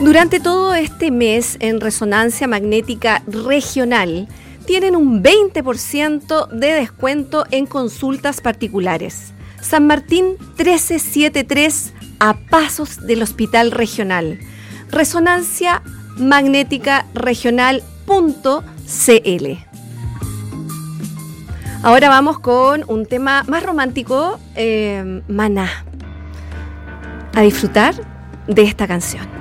Durante todo este mes en Resonancia Magnética Regional tienen un 20% de descuento en consultas particulares. San Martín 1373, a pasos del Hospital Regional. Resonancia Magnética Regional.cl. Ahora vamos con un tema más romántico, Maná. A disfrutar de esta canción.